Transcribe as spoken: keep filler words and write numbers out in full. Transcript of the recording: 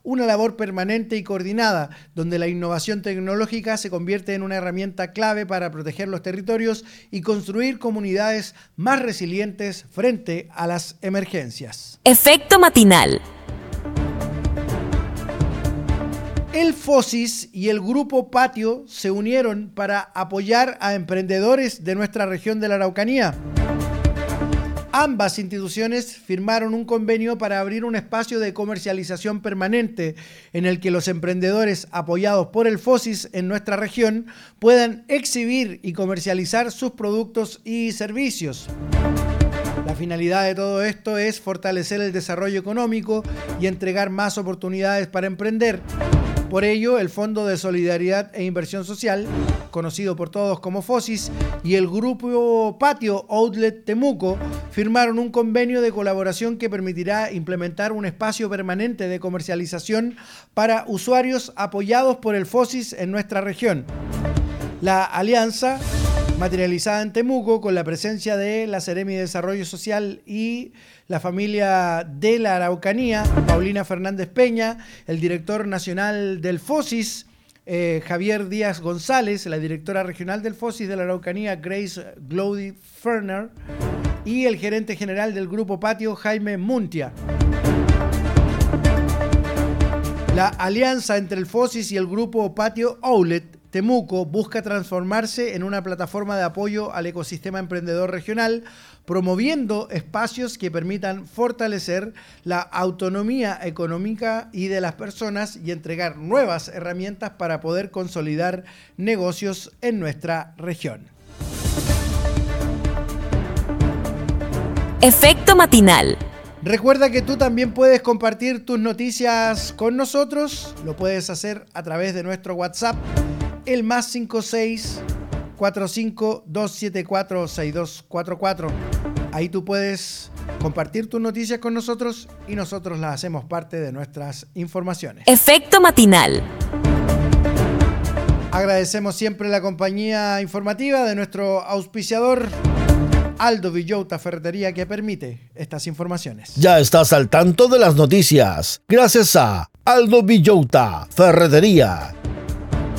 una labor permanente y coordinada, donde la innovación tecnológica se convierte en una herramienta clave para proteger los territorios y construir comunidades más resilientes frente a las emergencias. Efecto matinal. El FOSIS y el Grupo Patio se unieron para apoyar a emprendedores de nuestra región de la Araucanía. Ambas instituciones firmaron un convenio para abrir un espacio de comercialización permanente en el que los emprendedores apoyados por el FOSIS en nuestra región puedan exhibir y comercializar sus productos y servicios. La finalidad de todo esto es fortalecer el desarrollo económico y entregar más oportunidades para emprender. Por ello, el Fondo de Solidaridad e Inversión Social, conocido por todos como FOSIS, y el Grupo Patio Outlet Temuco firmaron un convenio de colaboración que permitirá implementar un espacio permanente de comercialización para usuarios apoyados por el FOSIS en nuestra región. La alianza, materializada en Temuco con la presencia de la Seremi de Desarrollo Social y la familia de la Araucanía, Paulina Fernández Peña, el director nacional del FOSIS, eh, Javier Díaz González, la directora regional del FOSIS de la Araucanía, Grace Glody Ferner, y el gerente general del Grupo Patio, Jaime Muntia. La alianza entre el FOSIS y el Grupo Patio Outlet Temuco busca transformarse en una plataforma de apoyo al ecosistema emprendedor regional, promoviendo espacios que permitan fortalecer la autonomía económica y de las personas y entregar nuevas herramientas para poder consolidar negocios en nuestra región. Efecto matinal. Recuerda que tú también puedes compartir tus noticias con nosotros. Lo puedes hacer a través de nuestro WhatsApp, el más cinco seis cuatro cinco dos siete cuatro seis dos cuatro cuatro. Ahí tú puedes compartir tus noticias con nosotros y nosotros las hacemos parte de nuestras informaciones. Efecto matinal. Agradecemos siempre la compañía informativa de nuestro auspiciador Aldo Villota Ferretería, que permite estas informaciones. Ya estás al tanto de las noticias gracias a Aldo Villota Ferretería.